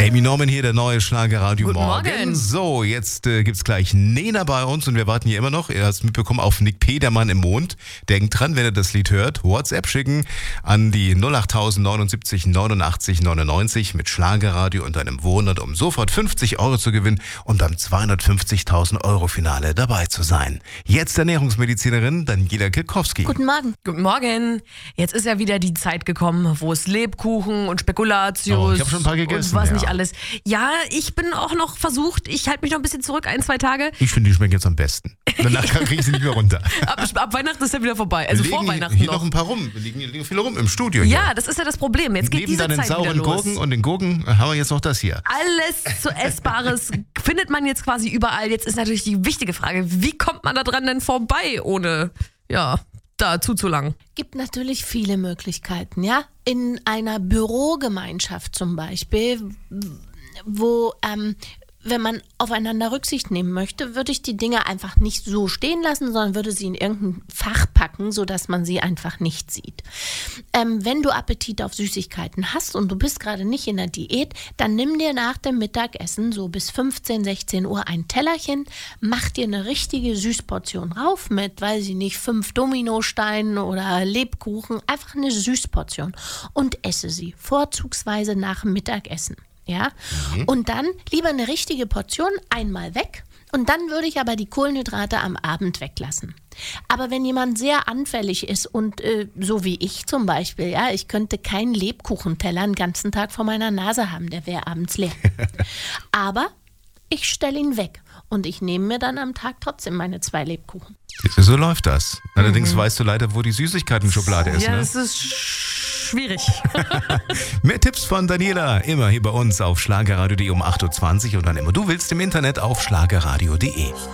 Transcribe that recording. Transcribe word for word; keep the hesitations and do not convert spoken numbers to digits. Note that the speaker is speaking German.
Amy Norman hier, der neue Schlagerradio Guten Morgen. Morgen. So, jetzt äh, gibt's gleich Nena bei uns und wir warten hier immer noch. Ihr habt mitbekommen auf Nick P., der Mann im Mond. Denkt dran, wenn ihr das Lied hört, WhatsApp schicken an die null acht neunundsiebzig neunundachtzig neunundneunzig mit Schlagerradio und einem Wohnort, um sofort fünfzig Euro zu gewinnen und beim zweihundertfünfzigtausend Euro Finale dabei zu sein. Jetzt Ernährungsmedizinerin Daniela Kilkowski. Guten Morgen. Guten Morgen. Jetzt ist ja wieder die Zeit gekommen, wo es Lebkuchen und Spekulatius Oh, ich hab schon ein paar gegessen, und was ja. nicht alles. Ja, ich bin auch noch versucht. Ich halte mich noch ein bisschen zurück, ein, zwei Tage. Ich finde, die schmecken jetzt am besten. Danach kriege ich sie nicht mehr runter. Ab, ab Weihnachten ist ja wieder vorbei. Also Wir vor liegen Weihnachten hier noch. noch ein paar rum. Wir liegen, liegen viele rum im Studio hier. Ja, das ist ja das Problem. Jetzt geht Neben diese deinen Zeit wieder sauren los. Gurken und den Gurken haben wir jetzt noch das hier. Alles zu Essbares findet man jetzt quasi überall. Jetzt ist natürlich die wichtige Frage, wie kommt man da dran denn vorbei, ohne, ja, da zuzulangen? Gibt natürlich viele Möglichkeiten, ja. In einer Bürogemeinschaft zum Beispiel, wo, ähm, wenn man aufeinander Rücksicht nehmen möchte, würde ich die Dinge einfach nicht so stehen lassen, sondern würde sie in irgendein Fach packen, sodass man sie einfach nicht sieht. Ähm, wenn du Appetit auf Süßigkeiten hast und du bist gerade nicht in der Diät, dann nimm dir nach dem Mittagessen so bis fünfzehn, sechzehn Uhr ein Tellerchen, mach dir eine richtige Süßportion rauf mit, weiß ich nicht, fünf Dominosteinen oder Lebkuchen, einfach eine Süßportion und esse sie, vorzugsweise nach dem Mittagessen. Ja, mhm. Und dann lieber eine richtige Portion einmal weg und dann würde ich aber die Kohlenhydrate am Abend weglassen. Aber wenn jemand sehr anfällig ist und äh, so wie ich zum Beispiel, ja, ich könnte keinen Lebkuchenteller den ganzen Tag vor meiner Nase haben, der wäre abends leer. Aber ich stelle ihn weg und ich nehme mir dann am Tag trotzdem meine zwei Lebkuchen. So läuft das. Allerdings mhm. weißt du leider, wo die Süßigkeiten-Schublade ist. Ja, ne? das ist schwierig. Mehr Tipps von Daniela, immer hier bei uns auf schlagerradio punkt de um acht Uhr zwanzig und dann immer du willst im Internet auf schlagerradio punkt de.